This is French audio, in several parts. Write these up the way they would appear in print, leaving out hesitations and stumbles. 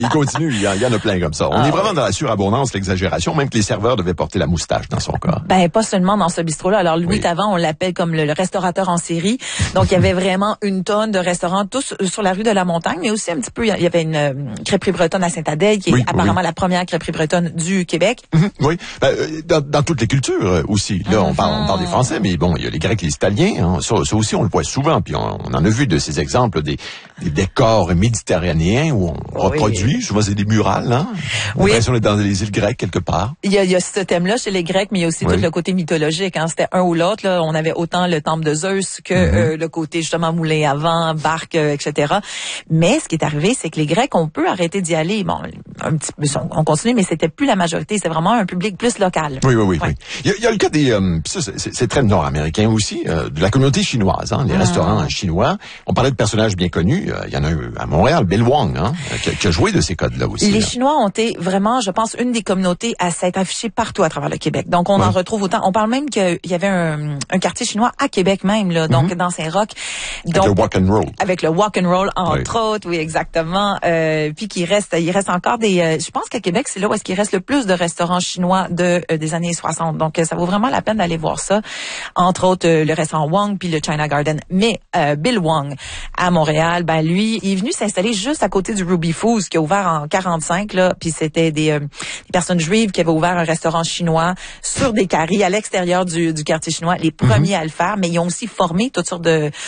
Il continue, il y en a plein comme ça. On est vraiment dans la surabondance, l'exagération, même que les serveurs devaient porter la moustache dans son cas. Ben, pas seulement dans ce bistrot-là. Alors, Louis Tavan, on l'appelle comme le restaurateur en série. Donc, il y avait vraiment une tonne de restaurants, tous sur la rue de la Montagne, mais aussi un petit peu, il y avait une crêperie bretonne à Saint-Adèle, qui est apparemment la première crêperie bretonne du Québec. Oui, dans toutes les cultures aussi. Là, on parle des Français, mais bon, il y a les Grecs et les Italiens. Hein. Ça aussi, on le voit souvent. Puis on en a vu de ces exemples des décors méditerranéens où on reproduit. Je vois, c'est des murales, hein. On a l'impression d'être dans les îles grecques quelque part. Il y a ce thème-là chez les Grecs, mais il y a aussi tout le côté mythologique. Hein. C'était un ou l'autre. Là, on avait autant le temple de Zeus que le côté justement moulin à vent, barque, etc. Mais ce qui est arrivé, c'est que les Grecs, on peut arrêter d'y aller. Bon, un petit peu, on continue, mais c'était plus la majorité. C'est vraiment un public plus local. Oui. Il y a le cas des, c'est très nord-américain aussi, de la communauté chinoise, hein, les restaurants chinois. On parlait de personnages bien connus. Il y en a eu à Montréal, Bill Wong, hein, qui a joué de ces codes-là aussi. Les Chinois ont été vraiment, je pense, une des communautés à s'être affichée partout à travers le Québec. Donc, on en retrouve autant. On parle même qu'il y avait un quartier chinois à Québec même, là, donc dans Saint-Roch. Donc, avec le walk and roll. Avec le walk and roll, entre autres, oui, exactement. Puis il reste encore des. Je pense qu'à Québec, c'est là où est-ce qu'il reste le plus de restaurants chinois des années 60. Donc, ça vaut vraiment la peine d'aller voir ça. Entre autres, le restaurant Wong puis le China Garden. Mais Bill Wong à Montréal, ben lui, il est venu s'installer juste à côté du Ruby Foods qui a ouvert en 45 là. Puis c'était des personnes juives qui avaient ouvert un restaurant chinois sur des carrés à l'extérieur du quartier chinois, les premiers à le faire. Mais ils ont aussi formé toutes sortes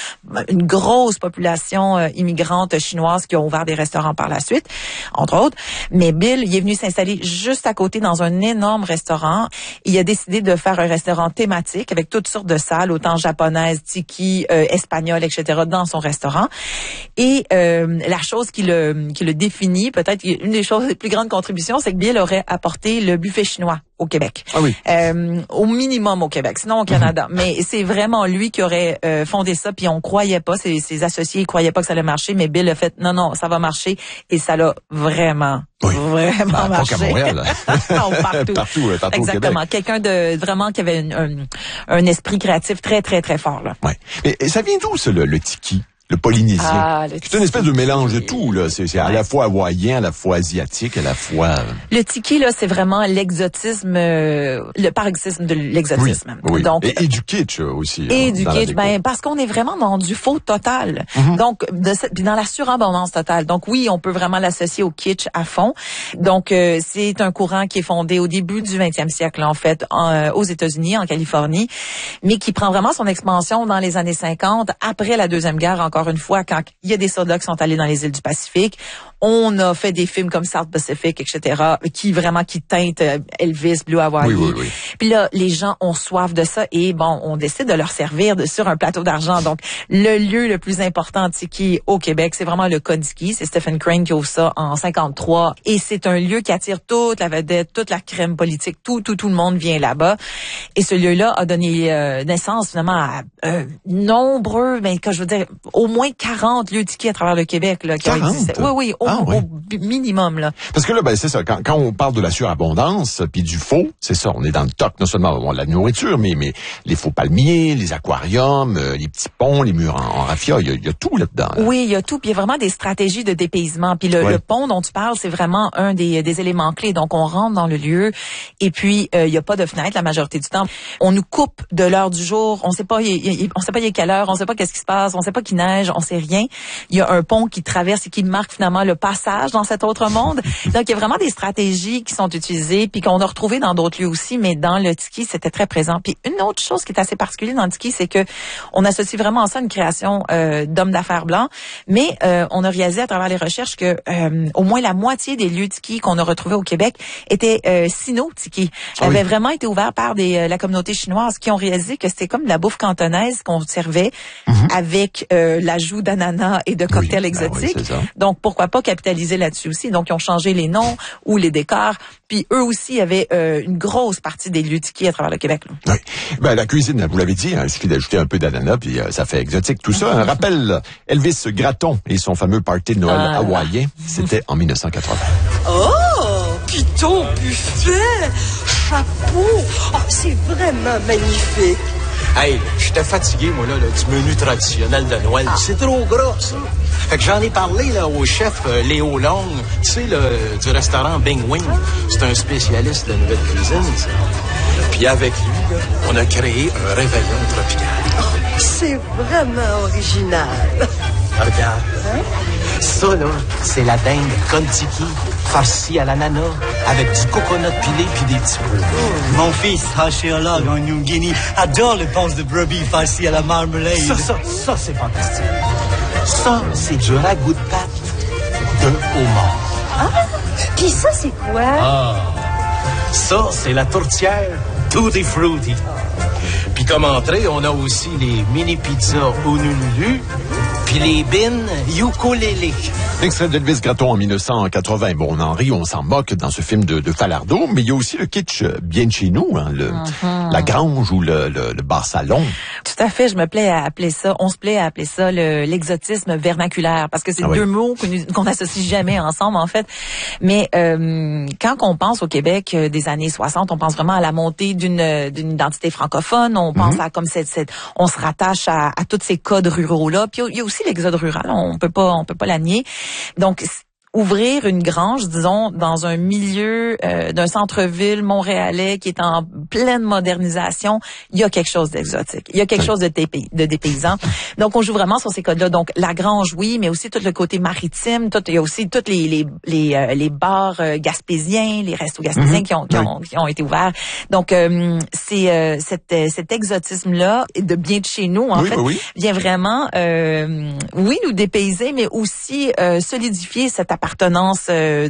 une grosse population immigrante chinoise qui ont ouvert des restaurants par la suite, entre autres. Mais Bill, il est venu s'installer juste à côté dans un énorme restaurant. Il a décidé de faire un restaurant thématique avec toutes sortes de salles, autant japonaises, tiki, espagnoles, etc. dans son restaurant. Et la chose qui le définit, peut-être une des choses les plus grandes contributions, c'est que Bill aurait apporté le buffet chinois au Québec. Ah oui. Au minimum au Québec, sinon au Canada. Mais c'est vraiment lui qui aurait fondé ça, puis on croyait pas, ses associés ils croyaient pas que ça allait marcher, mais Bill a fait non, ça va marcher, et ça l'a vraiment marché. Pas qu'à Montréal. Partout. Partout exactement. au Québec. Quelqu'un de vraiment qui avait un esprit créatif très, très, très fort, là. Ouais. Mais ça vient d'où, le tiki? Le polynésien. C'est une espèce de mélange de tout, là. C'est à la fois hawaïen, à la fois asiatique, à la fois... Le tiki, là, c'est vraiment l'exotisme, le paroxysme de l'exotisme. Oui. Donc, et du kitsch aussi. Et du kitsch, parce qu'on est vraiment dans du faux total. Donc, puis dans la surabondance totale. Donc oui, on peut vraiment l'associer au kitsch à fond. Donc, c'est un courant qui est fondé au début du 20e siècle, en fait, aux États-Unis, en Californie, mais qui prend vraiment son expansion dans les années 50, après la Deuxième Guerre, encore une fois, quand il y a des soldats qui sont allés dans les îles du Pacifique. On a fait des films comme South Pacific, etc., qui teintent Elvis, Blue Hawaii. Oui. Puis là, les gens ont soif de ça et bon, on décide de leur servir sur un plateau d'argent. Donc, le lieu le plus important de tiki au Québec, c'est vraiment le Kodiki. C'est Stephen Crane qui ouvre ça en 53. Et c'est un lieu qui attire toute la vedette, toute la crème politique. Tout le monde vient là-bas. Et ce lieu-là a donné naissance finalement à nombreux, je veux dire, au moins 40 lieux tiki à travers le Québec là, qui ont existé. Oui, au minimum là. Parce que là, c'est ça. Quand on parle de la surabondance puis du faux, c'est ça. On est dans le toc, non seulement la nourriture, mais les faux palmiers, les aquariums, les petits ponts, les murs en raffia, il y a tout là-dedans. Là. Oui, il y a tout. Puis il y a vraiment des stratégies de dépaysement. Puis le pont dont tu parles, c'est vraiment un des éléments clés. Donc on rentre dans le lieu et puis il y a pas de fenêtre la majorité du temps. On nous coupe de l'heure du jour. On sait pas il est quelle heure. On sait pas qu'est-ce qui se passe. On sait pas qu'il neige. On sait rien. Il y a un pont qui traverse et qui marque finalement le passage dans cet autre monde. Donc, il y a vraiment des stratégies qui sont utilisées puis qu'on a retrouvées dans d'autres lieux aussi, mais dans le tiki, c'était très présent. Puis une autre chose qui est assez particulière dans le tiki, c'est que on associe vraiment ça à une création d'hommes d'affaires blancs, mais on a réalisé à travers les recherches que au moins la moitié des lieux tiki qu'on a retrouvés au Québec étaient sino-tiki. Avaient vraiment été ouverts par la communauté chinoise qui ont réalisé que c'était comme de la bouffe cantonaise qu'on servait avec l'ajout d'ananas et de cocktails exotiques. Donc, pourquoi pas capitaliser là-dessus aussi. Donc, ils ont changé les noms ou les décors. Puis, eux aussi avaient une grosse partie des lieux tiki à travers le Québec. Là. Oui. La cuisine, vous l'avez dit, il suffit d'ajouter un peu d'ananas, puis ça fait exotique tout ça. Un rappel, Elvis Gratton et son fameux party de Noël hawaïen, c'était en 1980. Oh, piton buffet, chapeau, c'est vraiment magnifique. Hey, j'étais fatigué, moi, là, du menu traditionnel de Noël. C'est trop gras, ça. Fait que j'en ai parlé, là, au chef Léo Long, tu sais, du restaurant Bing Wing. C'est un spécialiste de la nouvelle cuisine, ça. Puis avec lui, là, on a créé un réveillon tropical. C'est vraiment original. Regarde. Ça, là, c'est la dinde Kon-Tiki, farcie à l'ananas, avec du coconut pilé puis des petits pois. Mon fils, archéologue en New Guinea, adore les panses de brebis farcies à la marmelade. Ça, c'est fantastique. Ça, c'est du ragoût de pâte de homard. Ah, puis ça, c'est quoi? Ça, c'est la tourtière Tutti Frutti. Puis comme entrée, on a aussi les mini pizzas Honolulu, puis les bines ukulélé. Extrait d'Elvis Gratton en 1980. Bon, on en rit, on s'en moque dans ce film de Falardeau, mais il y a aussi le kitsch bien de chez nous, hein, la grange ou le bar salon. Tout à fait, on se plaît à appeler ça l'exotisme vernaculaire, parce que c'est deux mots qu'on n'associe jamais ensemble, en fait. Mais quand on pense au Québec des années 60, on pense vraiment à la montée d'une identité francophone, on pense à comme on se rattache à tous ces codes ruraux-là. Puis il y a aussi l'exode rural, on peut pas la nier. Donc, ouvrir une grange, disons, dans un milieu d'un centre-ville montréalais qui est en pleine modernisation, il y a quelque chose d'exotique. Il y a quelque chose de dépaysant. Donc, on joue vraiment sur ces codes-là. Donc, la grange, oui, mais aussi tout le côté maritime. Il y a aussi tous les bars gaspésiens, les restos gaspésiens qui ont été ouverts. Donc, c'est cet exotisme-là de bien de chez nous, en fait, vient vraiment, nous dépayser, mais aussi solidifier cette appartenance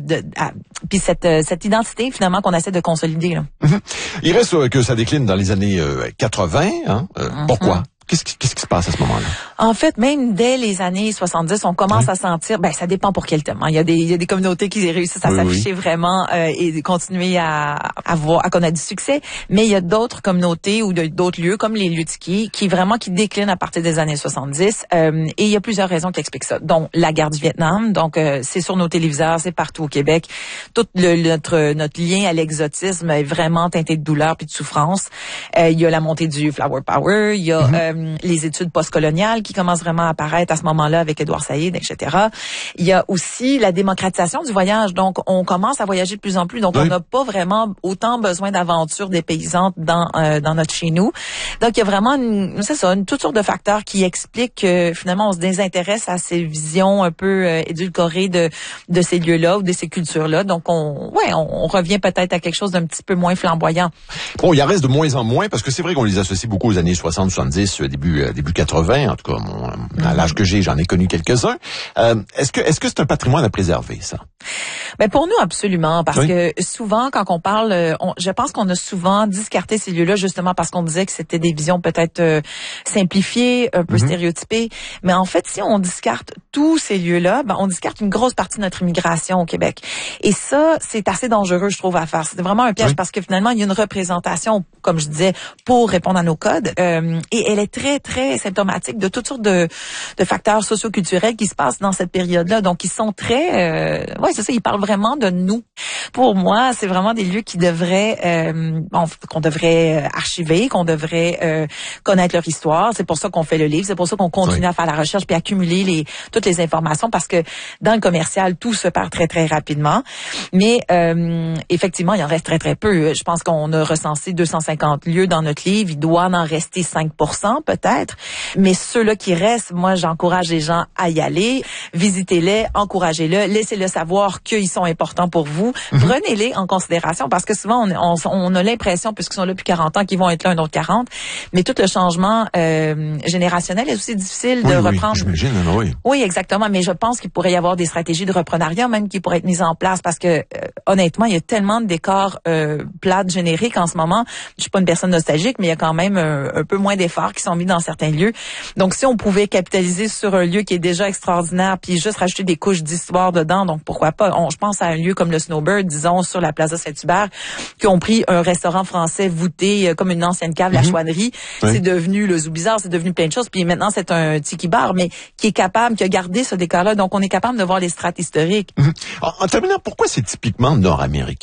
puis cette identité finalement qu'on essaie de consolider là. Il reste que ça décline dans les années 80. Hein? Pourquoi? Qu'est-ce qui se passe à ce moment-là? En fait, même dès les années 70, on commence à sentir, ça dépend pour quel thème. Il y a des communautés qui réussissent à s'afficher vraiment et continuer à connaître du succès. Mais il y a d'autres communautés ou d'autres lieux, comme les lieux de ski, qui déclinent à partir des années 70. Et il y a plusieurs raisons qui expliquent ça. Donc, la guerre du Vietnam. Donc, c'est sur nos téléviseurs, c'est partout au Québec. Tout notre lien à l'exotisme est vraiment teinté de douleur puis de souffrance. Il y a la montée du Flower Power. Il y a les études postcoloniales qui commencent vraiment à apparaître à ce moment-là avec Édouard Saïd, etc. Il y a aussi la démocratisation du voyage. Donc, on commence à voyager de plus en plus. Donc, on n'a pas vraiment autant besoin d'aventures dépaysantes dans notre chez nous. Donc, il y a vraiment toutes sortes de facteurs qui expliquent que finalement, on se désintéresse à ces visions un peu édulcorées de ces lieux-là ou de ces cultures-là. Donc, on revient peut-être à quelque chose d'un petit peu moins flamboyant. Bon, il en reste de moins en moins parce que c'est vrai qu'on les associe beaucoup aux années 60, 70, début 80. En tout cas, à l'âge que j'ai, j'en ai connu quelques-uns. Est-ce que c'est un patrimoine à préserver, ça? Ben pour nous, absolument, parce que souvent, quand on parle, je pense qu'on a souvent discarté ces lieux-là justement parce qu'on disait que c'était des visions peut-être simplifiées, un peu stéréotypées. Mais en fait, si on discarte tous ces lieux-là, on discarte une grosse partie de notre immigration au Québec. Et ça, c'est assez dangereux, je trouve, à faire. C'est vraiment un piège parce que finalement, il y a une représentation, comme je disais, pour répondre à nos codes. Et elle est très, très symptomatique de toutes sortes de facteurs socioculturels qui se passent dans cette période-là. Donc, ils sont très... c'est ça, ils parlent vraiment de nous. Pour moi, c'est vraiment des lieux qui devraient... qu'on devrait archiver, qu'on devrait connaître leur histoire. C'est pour ça qu'on fait le livre, c'est pour ça qu'on continue à faire la recherche puis accumuler toutes les informations parce que dans le commercial, tout se perd très, très rapidement. Mais effectivement, il en reste très, très peu. Je pense qu'on a recensé 250 lieux dans notre livre. Il doit en rester 5% peut-être. Mais ceux-là qui restent, moi, j'encourage les gens à y aller. Visitez-les, encouragez-les, laissez-le savoir qu'ils sont importants pour vous. Prenez-les en considération parce que souvent, on a l'impression, puisqu'ils sont là depuis 40 ans, qu'ils vont être là un autre 40. Mais tout le changement générationnel est aussi difficile de reprendre. J'imagine, oui, exactement. Mais je pense qu'il pourrait y avoir des stratégies de reprenariat même qui pourraient être mises en place parce que honnêtement, il y a tellement de décors plates génériques en ce moment. Je suis pas une personne nostalgique, mais il y a quand même un peu moins d'efforts qui sont mis dans certains lieux. Donc, si on pouvait capitaliser sur un lieu qui est déjà extraordinaire puis juste rajouter des couches d'histoire dedans, donc pourquoi pas? Je pense à un lieu comme le Snowbird, disons, sur la Plaza Saint-Hubert, qui ont pris un restaurant français voûté comme une ancienne cave, la Chouannerie. C'est devenu le Zoo Bizarre, c'est devenu plein de choses. Puis maintenant, c'est un tiki bar, mais qui a gardé ce décor-là. Donc, on est capable de voir les strates historiques. En terminant, pourquoi c'est typiquement nord-américain?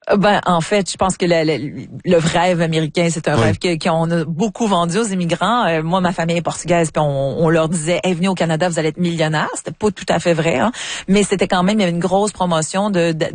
Ben, en fait, je pense que le rêve américain, c'est un rêve qu'on a beaucoup vendu aux immigrants. Moi, ma famille est portugaise, puis on leur disait, hey, venez au Canada, vous allez être millionnaire. C'était pas tout à fait vrai, hein, mais c'était quand même, il y avait une grosse promotion